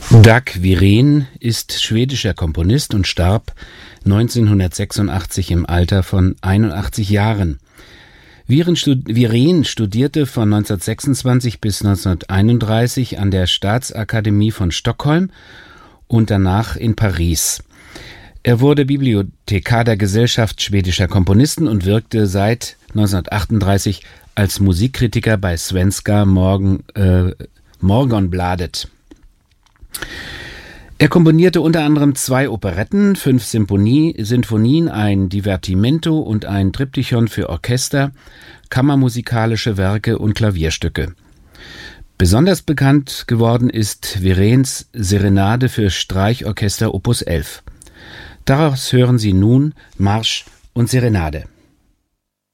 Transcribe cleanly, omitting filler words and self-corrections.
Dag Wirén ist schwedischer Komponist und starb 1986 im Alter von 81 Jahren. Wirén studierte von 1926 bis 1931 an der Staatsakademie von Stockholm und danach in Paris. Er wurde Bibliothekar der Gesellschaft schwedischer Komponisten und wirkte seit 1938 als Musikkritiker bei Svenska Morgonbladet. Er komponierte unter anderem 2 Operetten, 5 Sinfonien, ein Divertimento und ein Triptychon für Orchester, kammermusikalische Werke und Klavierstücke. Besonders bekannt geworden ist Wiréns Serenade für Streichorchester Opus 11. Daraus hören Sie nun Marsch und Serenade.